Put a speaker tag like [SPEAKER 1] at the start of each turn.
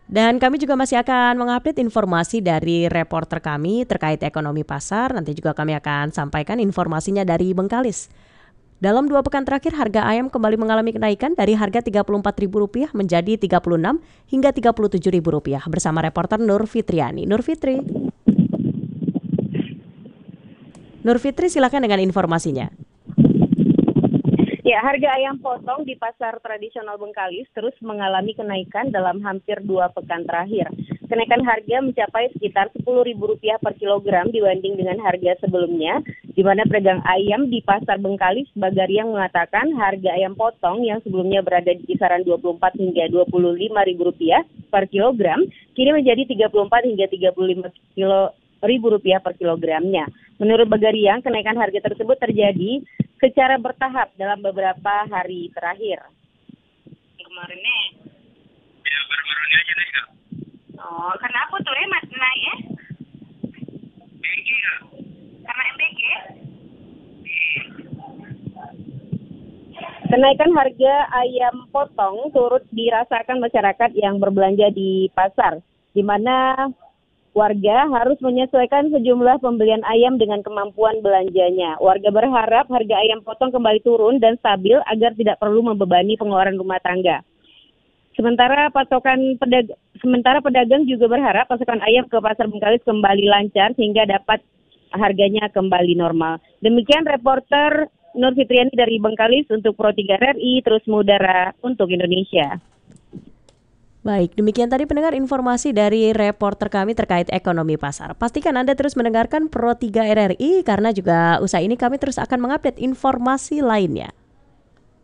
[SPEAKER 1] Dan kami juga masih akan mengupdate informasi dari reporter kami terkait ekonomi pasar. Nanti juga kami akan sampaikan informasinya dari Bengkalis. Dalam 2 pekan terakhir, harga ayam kembali mengalami kenaikan dari harga Rp34.000 menjadi Rp36.000 hingga Rp37.000 bersama reporter Nur Fitriani. Nur Fitri, silakan dengan informasinya.
[SPEAKER 2] Ya, harga ayam potong di pasar tradisional Bengkalis terus mengalami kenaikan dalam hampir 2 pekan terakhir. Kenaikan harga mencapai sekitar Rp10.000 per kilogram dibanding dengan harga sebelumnya, di mana pedagang ayam di pasar Bengkalis Bagariang mengatakan harga ayam potong yang sebelumnya berada di kisaran Rp24 hingga Rp25.000 per kilogram, kini menjadi Rp34 hingga Rp35.000 per kilogramnya. Menurut Bagariang, kenaikan harga tersebut terjadi secara bertahap dalam beberapa hari terakhir.
[SPEAKER 3] Kemarin nih? Ya, baru-baru ini aja naik, Kak. Oh, kenapa tuh naik ya? MBG, Kak. Karena MBG?
[SPEAKER 2] Kenaikan harga ayam potong turut dirasakan masyarakat yang berbelanja di pasar, di mana warga harus menyesuaikan sejumlah pembelian ayam dengan kemampuan belanjanya. Warga berharap harga ayam potong kembali turun dan stabil agar tidak perlu membebani pengeluaran rumah tangga. Sementara pedagang juga berharap pasokan ayam ke pasar Bengkalis kembali lancar sehingga dapat harganya kembali normal. Demikian reporter Nur Fitriani dari Bengkalis untuk Pro 3 RRI, terus mengudara untuk Indonesia.
[SPEAKER 1] Baik, demikian tadi pendengar informasi dari reporter kami terkait ekonomi pasar. Pastikan Anda terus mendengarkan Pro 3 RRI karena juga usai ini kami terus akan mengupdate informasi lainnya.